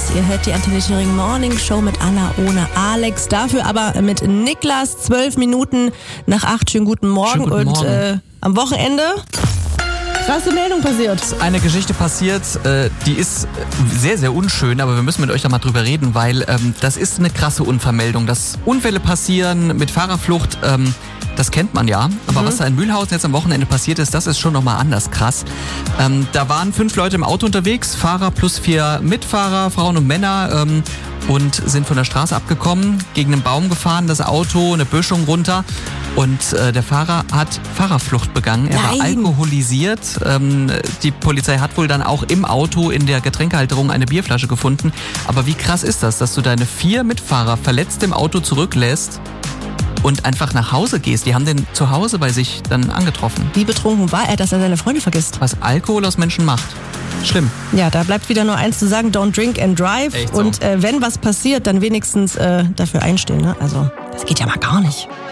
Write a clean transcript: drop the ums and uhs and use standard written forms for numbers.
Ihr hört die Antenne Thüringen Morning Show mit Anna ohne Alex. Dafür aber mit Niklas, 12 Minuten nach 8. Schönen guten Morgen. Schönen guten Morgen. Und am Wochenende krasse Meldung passiert. Eine Geschichte passiert, die ist sehr, sehr unschön, aber wir müssen mit euch da mal drüber reden, weil das ist eine krasse Unfallmeldung. Dass Unfälle passieren mit Fahrerflucht, das kennt man ja. Aber was da in Mühlhausen jetzt am Wochenende passiert ist, das ist schon nochmal anders krass. Da waren 5 Leute im Auto unterwegs, Fahrer plus 4 Mitfahrer, Frauen und Männer, und sind von der Straße abgekommen, gegen einen Baum gefahren, das Auto, eine Böschung runter. Und der Fahrer hat Fahrerflucht begangen. Er war alkoholisiert. Die Polizei hat wohl dann auch im Auto in der Getränkehalterung eine Bierflasche gefunden. Aber wie krass ist das, dass du deine 4 Mitfahrer verletzt im Auto zurücklässt und einfach nach Hause gehst? Die haben den zu Hause bei sich dann angetroffen. Wie betrunken war er, dass er seine Freunde vergisst? Was Alkohol aus Menschen macht. Schlimm. Ja, da bleibt wieder nur eins zu sagen, don't drink and drive. Echt so. Und wenn was passiert, dann wenigstens dafür einstehen. Ne? Also, das geht ja mal gar nicht.